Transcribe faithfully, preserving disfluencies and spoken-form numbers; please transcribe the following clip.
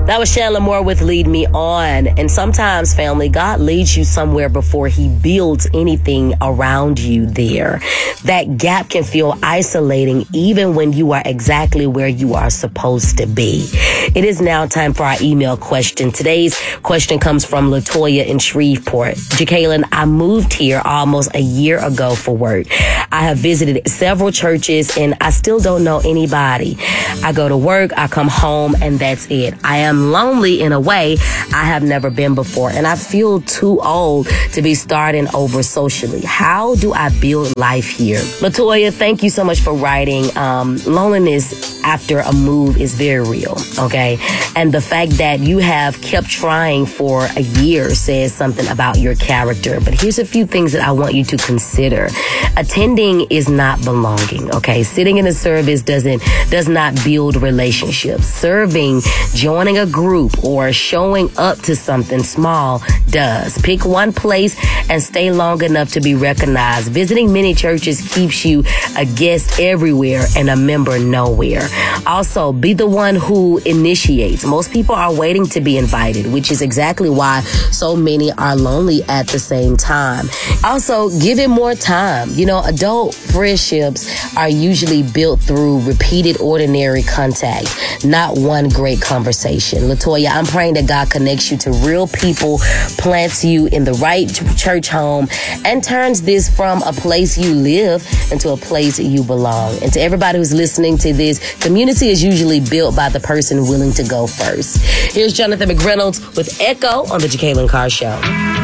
That was Chandler Moore with Lead Me On. And sometimes, family, God leads you somewhere before he builds anything around you there. That gap can feel isolating even when you are exactly where you are supposed to be. It is now time for our email question. Today's question comes from Latoya in Shreveport. Jacqueline, I moved here almost a year ago for work. I have visited several churches and I still don't know anybody. I go to work, I come home, and that's it. I am lonely in a way I have never been before, and I feel too old to be starting over socially. How do I build life here? Latoya, thank you so much for writing. Um, loneliness after a move is very real, okay? And the fact that you have kept trying for a year says something about your character. But here's a few things that I want you to consider. Attending is not belonging, okay? Sitting in a service doesn't does not build relationships. Serving, joining a group, or showing up to something small does. Pick one place and stay long enough to be recognized. Visiting many churches keeps you a guest everywhere and a member nowhere. Also, be the one who initiates. Most people are waiting to be invited, which is exactly why so many are lonely at the same time. Also, give it more time. You know, adult friendships are usually built through repeated ordinary contact, not one great conversation. Latoya, I'm praying that God connects you to real people, plants you in the right church home, and turns this from a place you live into a place you belong. And to everybody who's listening to this, community is usually built by the person willing to go first. Here's Jonathan McReynolds with Echo on the Jacqueline Carr Show.